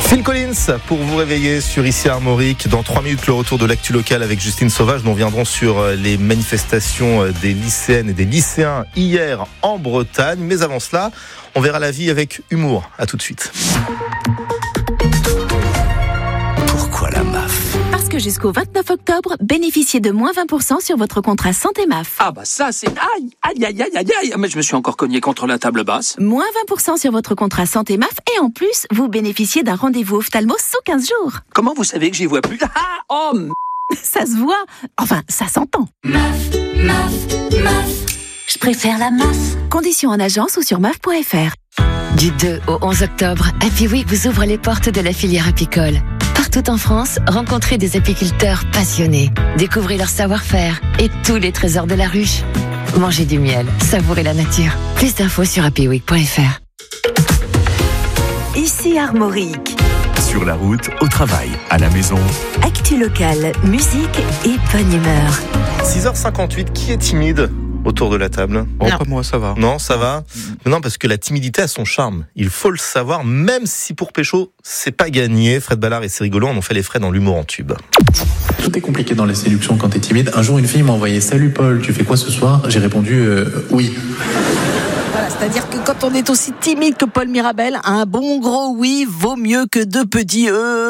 Phil Collins pour vous réveiller sur Ici Armorique. Dans 3 minutes, le retour de l'actu locale avec Justine Sauvage. Nous reviendrons sur les manifestations des lycéennes et des lycéens hier en Bretagne. Mais avant cela, on verra la vie avec humour. À tout de suite. Pourquoi la MAF ? Parce que jusqu'au 29 octobre, bénéficiez de moins 20% sur votre contrat santé MAF. Ah bah ça c'est... Aïe, mais je me suis encore cogné contre la table basse. Moins 20% sur votre contrat santé MAF et en plus, vous bénéficiez d'un rendez-vous ophtalmo sous 15 jours. Comment vous savez que j'y vois plus ? Ça se voit, enfin ça s'entend. MAF, je préfère la MAF. Conditions en agence ou sur maf.fr. Du 2 au 11 octobre, Happy Week vous ouvre les portes de la filière apicole. Partout en France, rencontrez des apiculteurs passionnés. Découvrez leur savoir-faire et tous les trésors de la ruche. Mangez du miel, savourez la nature. Plus d'infos sur happyweek.fr. Ici Armorique. Sur la route, au travail, à la maison. Actu locale, musique et bonne humeur. 6h58, qui est timide autour de la table? Oh, pas moi, ça va. Non, ça va. Non, parce que la timidité a son charme. Il faut le savoir, même si pour pécho, c'est pas gagné. Fred Ballard et C'est rigolo en ont fait les frais dans l'humour en tube. Tout est compliqué dans la séduction quand t'es timide. Un jour, une fille m'a envoyé « Salut Paul, tu fais quoi ce soir ?» J'ai répondu « Oui ». Voilà, c'est-à-dire que quand on est aussi timide que Paul Mirabel, un bon gros oui vaut mieux que deux petits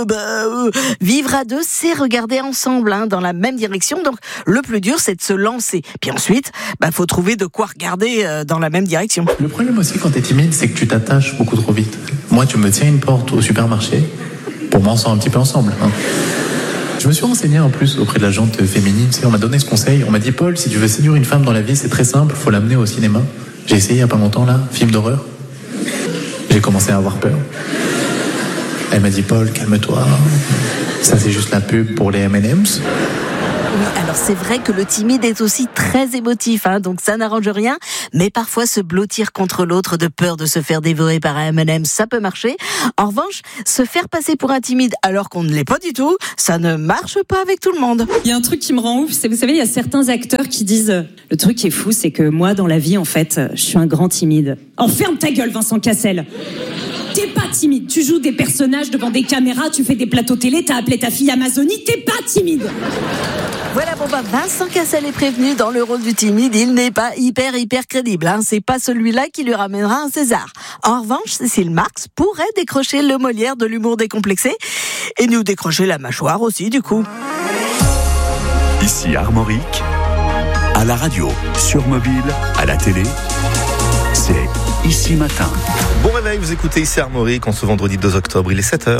Vivre à deux, c'est regarder ensemble dans la même direction. Donc le plus dur, c'est de se lancer. Puis ensuite, faut trouver de quoi regarder dans la même direction. Le problème aussi quand t'es timide, c'est que tu t'attaches beaucoup trop vite. Moi, tu me tiens une porte au supermarché, pour moi on sort un petit peu ensemble. Je me suis renseigné en plus auprès de la jante féminine. On m'a donné ce conseil. On m'a dit « Paul, si tu veux séduire une femme dans la vie, c'est très simple, faut l'amener au cinéma. » J'ai essayé il n'y a pas longtemps là, film d'horreur. J'ai commencé à avoir peur. Elle m'a dit « Paul, calme-toi. Ça c'est juste la pub pour les M&M's. » Oui, alors c'est vrai que le timide est aussi très émotif, donc ça n'arrange rien. Mais parfois se blottir contre l'autre de peur de se faire dévorer par un M&M, ça peut marcher. En revanche, se faire passer pour un timide alors qu'on ne l'est pas du tout, ça ne marche pas avec tout le monde. Il y a un truc qui me rend ouf, c'est, vous savez, il y a certains acteurs qui disent le truc qui est fou, c'est que moi, dans la vie, en fait, je suis un grand timide. Ferme ta gueule, Vincent Cassel. T'es pas timide, tu joues des personnages devant des caméras, tu fais des plateaux télé, t'as appelé ta fille Amazonie, t'es pas timide. Voilà, Vincent Cassel est prévenu, dans le rôle du timide, il n'est pas hyper crédible. C'est pas celui-là qui lui ramènera un César. En revanche, Cécile Marx pourrait décrocher le Molière de l'humour décomplexé et nous décrocher la mâchoire aussi, du coup. Ici Armorique, à la radio, sur mobile, à la télé, c'est Ici Matin. Bon réveil, vous écoutez Ici Armorique en ce vendredi 2 octobre, il est 7h.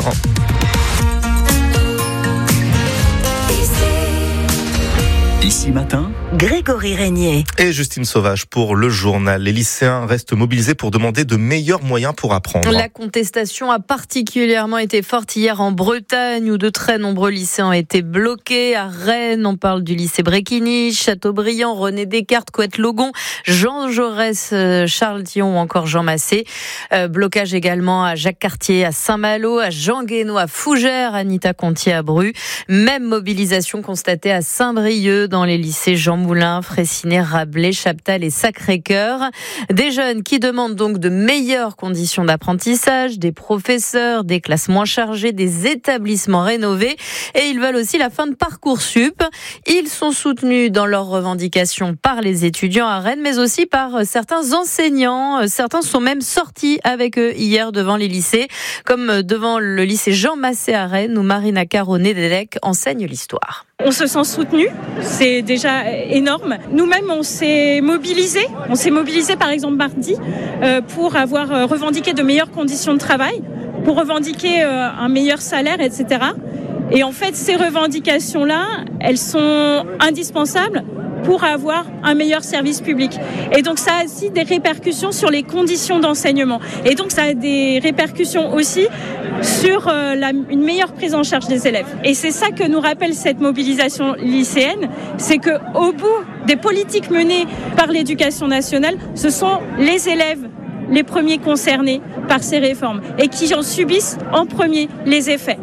Ici Matin, Grégory Régnier. Et Justine Sauvage pour le journal. Les lycéens restent mobilisés pour demander de meilleurs moyens pour apprendre. La contestation a particulièrement été forte hier en Bretagne où de très nombreux lycéens ont été bloqués. À Rennes, on parle du lycée Bréquigny, Châteaubriand, René Descartes, Couette-Logon, Jean Jaurès, Charles Dion ou encore Jean Massé. Blocage également à Jacques-Cartier, à Saint-Malo, à Jean Guénot, à Fougères, Anita Contier à Bru. Même mobilisation constatée à Saint-Brieuc dans les lycées Jean Moulin, Fraissinet, Rabelais, Chaptal et Sacré-Cœur. Des jeunes qui demandent donc de meilleures conditions d'apprentissage, des professeurs, des classes moins chargées, des établissements rénovés et ils veulent aussi la fin de Parcoursup. Ils sont soutenus dans leurs revendications par les étudiants à Rennes mais aussi par certains enseignants. Certains sont même sortis avec eux hier devant les lycées comme devant le lycée Jean Massé à Rennes où Marina Caronnet-Delec enseigne l'histoire. On se sent soutenu, c'est déjà énorme. Nous-mêmes, on s'est mobilisés. On s'est mobilisés, par exemple, mardi, pour avoir revendiqué de meilleures conditions de travail, pour revendiquer un meilleur salaire, etc. Et en fait, ces revendications-là, elles sont indispensables pour avoir un meilleur service public. Et donc ça a aussi des répercussions sur les conditions d'enseignement. Et donc ça a des répercussions aussi sur une meilleure prise en charge des élèves. Et c'est ça que nous rappelle cette mobilisation lycéenne, c'est qu'au bout des politiques menées par l'éducation nationale, ce sont les élèves les premiers concernés par ces réformes et qui en subissent en premier les effets.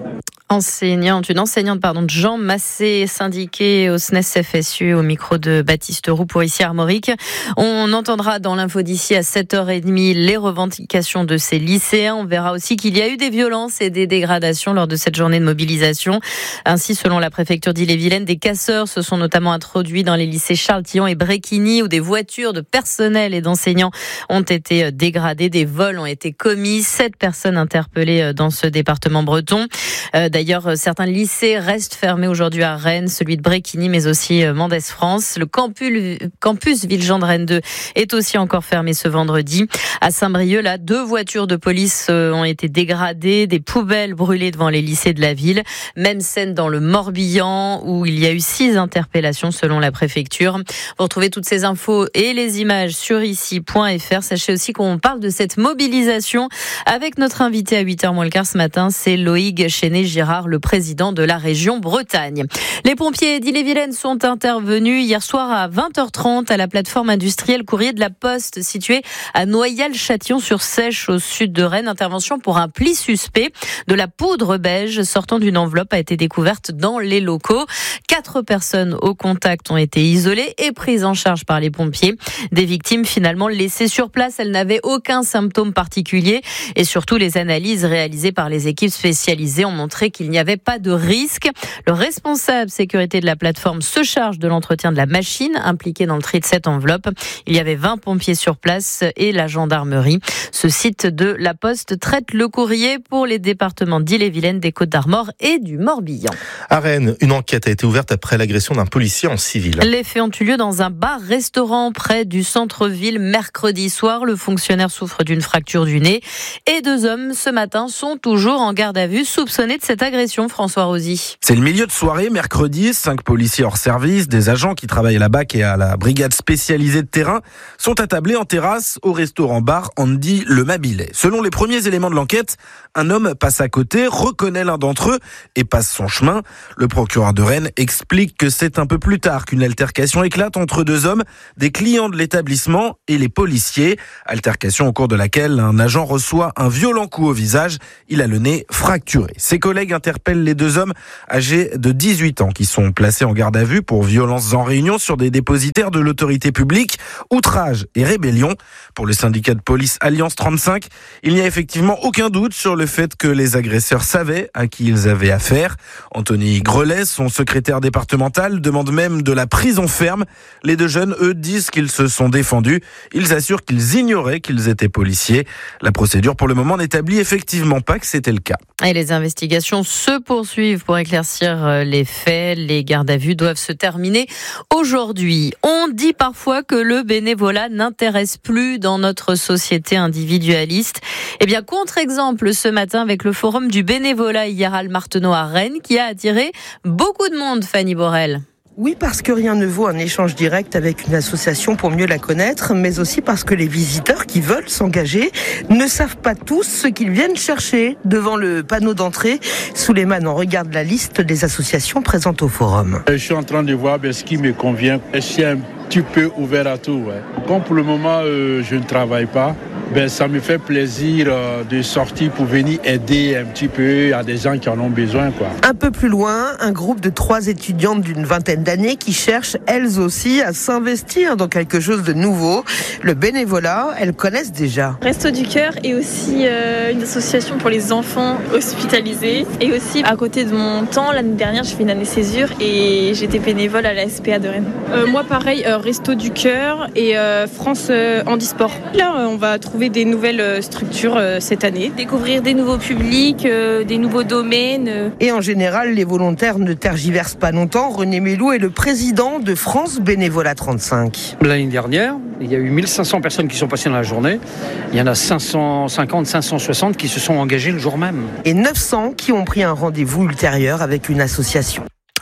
Une enseignante, Jean Massé, syndiqué au SNES FSU, au micro de Baptiste Roux pour ici Armorique. On entendra dans l'info d'ici à 7h30 les revendications de ces lycéens. On verra aussi qu'il y a eu des violences et des dégradations lors de cette journée de mobilisation. Ainsi, selon la préfecture d'Ille-et-Vilaine, des casseurs se sont notamment introduits dans les lycées Charles-Tillon et Bréquigny, où des voitures de personnel et d'enseignants ont été dégradées. Des vols ont été commis. 7 personnes interpellées dans ce département breton. D'ailleurs, certains lycées restent fermés aujourd'hui à Rennes, celui de Bréquigny, mais aussi Mendès France. Le campus Villejean de Rennes 2 est aussi encore fermé ce vendredi. À Saint-Brieuc, 2 voitures de police ont été dégradées, des poubelles brûlées devant les lycées de la ville. Même scène dans le Morbihan, où il y a eu 6 interpellations selon la préfecture. Vous retrouvez toutes ces infos et les images sur ici.fr. Sachez aussi qu'on parle de cette mobilisation avec notre invité à 8h moins le quart ce matin, c'est Loïc Chénet-Girard, le président de la région Bretagne. Les pompiers d'Ille-et-Vilaine sont intervenus hier soir à 20h30 à la plateforme industrielle Courrier de la Poste située à Noyal-Châtillon-sur-Seiche au sud de Rennes. Intervention pour un pli suspect. De la poudre beige sortant d'une enveloppe a été découverte dans les locaux. 4 personnes au contact ont été isolées et prises en charge par les pompiers. Des victimes finalement laissées sur place. Elles n'avaient aucun symptôme particulier et surtout les analyses réalisées par les équipes spécialisées ont montré qu'il n'y avait pas de risque. Le responsable sécurité de la plateforme se charge de l'entretien de la machine impliquée dans le tri de cette enveloppe. Il y avait 20 pompiers sur place et la gendarmerie. Ce site de la Poste traite le courrier pour les départements d'Ille-et-Vilaine, des Côtes-d'Armor et du Morbihan. À Rennes, une enquête a été ouverte après l'agression d'un policier en civil. Les faits ont eu lieu dans un bar-restaurant près du centre-ville mercredi soir. Le fonctionnaire souffre d'une fracture du nez et 2 hommes ce matin sont toujours en garde à vue soupçonnés de cette agression. François Rosy. C'est le milieu de soirée, mercredi. 5 policiers hors service, des agents qui travaillent à la BAC et à la brigade spécialisée de terrain sont attablés en terrasse au restaurant-bar Andy Le Mabilet. Selon les premiers éléments de l'enquête, un homme passe à côté, reconnaît l'un d'entre eux et passe son chemin. Le procureur de Rennes explique que c'est un peu plus tard qu'une altercation éclate entre 2 hommes, des clients de l'établissement et les policiers. Altercation au cours de laquelle un agent reçoit un violent coup au visage. Il a le nez fracturé. Ses collègues interpellent les 2 hommes âgés de 18 ans qui sont placés en garde à vue pour violences en réunion sur des dépositaires de l'autorité publique, outrage et rébellion. Pour le syndicat de police Alliance 35, il n'y a effectivement aucun doute sur le fait que les agresseurs savaient à qui ils avaient affaire. Anthony Grelet, son secrétaire départemental, demande même de la prison ferme. Les 2 jeunes, eux, disent qu'ils se sont défendus. Ils assurent qu'ils ignoraient qu'ils étaient policiers. La procédure, pour le moment, n'établit effectivement pas que c'était le cas. Et les investigations se poursuivent pour éclaircir les faits. Les gardes à vue doivent se terminer aujourd'hui. On dit parfois que le bénévolat n'intéresse plus dans notre société individualiste. Eh bien, contre-exemple ce matin avec le forum du bénévolat hier à Marteneau à Rennes qui a attiré beaucoup de monde, Fanny Borel. Oui, parce que rien ne vaut un échange direct avec une association pour mieux la connaître, mais aussi parce que les visiteurs qui veulent s'engager ne savent pas tous ce qu'ils viennent chercher. Devant le panneau d'entrée, Souleymane en regarde la liste des associations présentes au forum. Je suis en train de voir ce qui me convient. Je suis un petit peu ouvert à tout. Ouais. Comme pour le moment, je ne travaille pas, ça me fait plaisir de sortir pour venir aider un petit peu à des gens qui en ont besoin. Un peu plus loin, un groupe de 3 étudiantes d'une vingtaine d'années qui cherchent elles aussi à s'investir dans quelque chose de nouveau. Le bénévolat, elles connaissent déjà. Resto du Cœur est aussi une association pour les enfants hospitalisés. Et aussi, à côté de mon temps, l'année dernière, je fais une année césure et j'étais bénévole à la SPA de Rennes. Moi, pareil, Resto du Cœur et France Handisport. Là, on va trouver des nouvelles structures cette année, découvrir des nouveaux publics, des nouveaux domaines. Et en général, les volontaires ne tergiversent pas longtemps. René Mélou est le président de France Bénévolat 35. L'année dernière, il y a eu 1500 personnes qui sont passées dans la journée. Il y en a 550, 560 qui se sont engagées le jour même. Et 900 qui ont pris un rendez-vous ultérieur avec une association.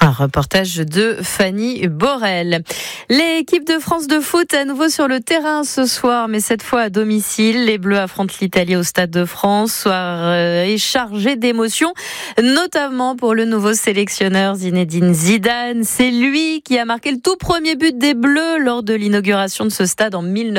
Un reportage de Fanny Borel. L'équipe de France de foot à nouveau sur le terrain ce soir, mais cette fois à domicile. Les Bleus affrontent l'Italie au Stade de France. Soir est chargé d'émotions, notamment pour le nouveau sélectionneur Zinedine Zidane. C'est lui qui a marqué le tout premier but des Bleus lors de l'inauguration de ce stade en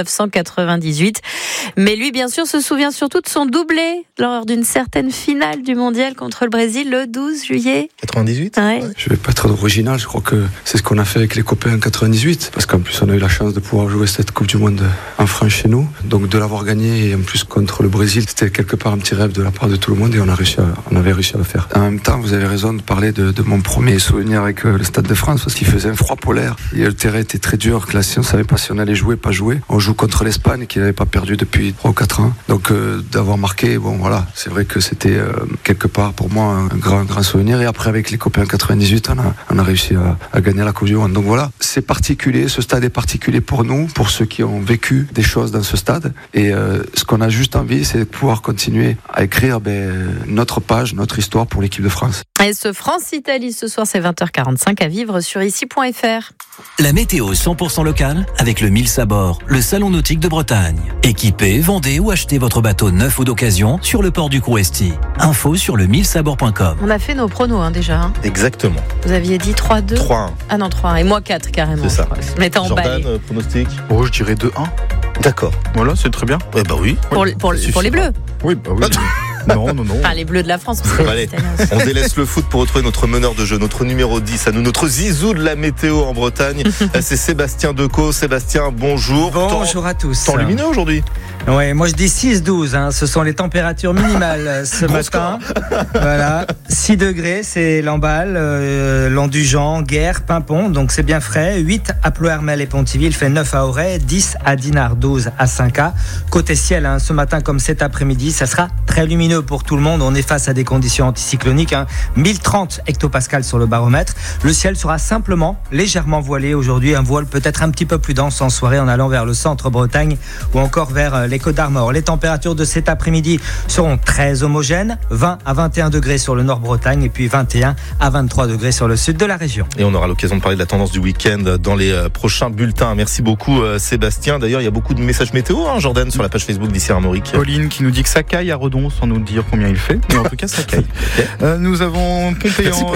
1998. Mais lui, bien sûr, se souvient surtout de son doublé lors d'une certaine finale du Mondial contre le Brésil le 12 juillet 98. Ouais. Je vais pas être original, je crois que c'est ce qu'on a fait avec les copains en 98, parce qu'en plus on a eu la chance de pouvoir jouer cette Coupe du Monde en France chez nous, donc de l'avoir gagné et en plus contre le Brésil, c'était quelque part un petit rêve de la part de tout le monde et on avait réussi à le faire. En même temps, vous avez raison de parler de mon premier souvenir avec le Stade de France, parce qu'il faisait un froid polaire et le terrain était très dur, que là, si on savait pas si on allait jouer, pas jouer. On joue contre l'Espagne qui n'avait pas perdu depuis 3 ou 4 ans, donc d'avoir marqué, bon voilà, c'est vrai que c'était quelque part pour moi un grand souvenir. Et après avec les copains en 98, on a réussi à gagner la Coupe du Monde. Donc voilà, c'est particulier, ce stade est particulier pour nous, pour ceux qui ont vécu des choses dans ce stade. Et ce qu'on a juste envie, c'est de pouvoir continuer à écrire notre page, notre histoire pour l'équipe de France. Et ce France-Italie ce soir, c'est 20h45 à vivre sur ici.fr. La météo 100% locale avec le Mils à bord, le salon nautique de Bretagne. Équipez, vendez ou achetez votre bateau neuf ou d'occasion sur le port du Crouesty. Info sur le milsabord.com. On a fait nos pronos déjà. Exactement. Vous aviez dit 3-2 3-1. Ah non, 3-1. Et moi 4 carrément. C'est ça. Je m'étais emballé. Jordan, pronostic. Je dirais 2-1. D'accord. Voilà, c'est très bien. Eh bah oui. Pour les Bleus. Oui, bah oui. Non. Enfin, les Bleus de la France. Allez, on délaisse le foot pour retrouver notre meneur de jeu, notre numéro 10, à nous, notre zizou de la météo en Bretagne. C'est Sébastien Decaux. Sébastien, bonjour. Bonjour à tous. Temps lumineux aujourd'hui. Ouais, moi je dis 6-12, ce sont les températures minimales ce matin. Voilà, 6 degrés, c'est Lamballe, Landugeant, Guerre, Pimpon, donc c'est bien frais. 8 à Ploërmel et Pontivy, il fait 9 à Auray, 10 à Dinard, 12 à 5A. Côté ciel, ce matin comme cet après-midi, ça sera très lumineux pour tout le monde. On est face à des conditions anticycloniques, 1030 hectopascales sur le baromètre. Le ciel sera simplement légèrement voilé aujourd'hui, un voile peut-être un petit peu plus dense en soirée en allant vers le centre Bretagne ou encore vers les Côtes d'Armor. Les températures de cet après-midi seront très homogènes, 20 à 21 degrés sur le nord Bretagne et puis 21 à 23 degrés sur le sud de la région. Et on aura l'occasion de parler de la tendance du week-end dans les prochains bulletins. Merci beaucoup Sébastien. D'ailleurs, il y a beaucoup de messages météo, Jordan, sur la page Facebook d'Ici Armorique. Pauline qui nous dit que ça caille à Redon sans nous dire combien il fait, mais en tout cas ça caille. Nous avons Pompéan.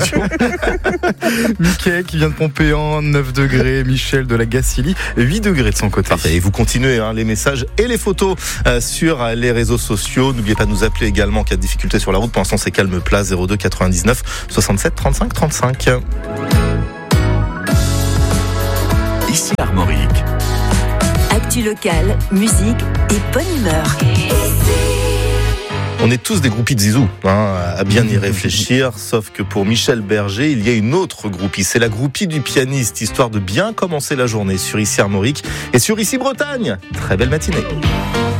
Mickey qui vient de Pompéan, 9 degrés. Michel de la Gacilly, 8 degrés de son côté. Parfait. Et vous continuez les messages et les photos sur les réseaux sociaux. N'oubliez pas de nous appeler également en cas de difficulté sur la route. Pour l'instant, c'est calme plat, 02 99 67 35 35. Ici Armorique. Actu locale, musique et bonne humeur. On est tous des groupies de zizou, à bien y réfléchir, sauf que pour Michel Berger, il y a une autre groupie. C'est la groupie du pianiste, histoire de bien commencer la journée sur Ici Armorique et sur Ici Bretagne. Très belle matinée.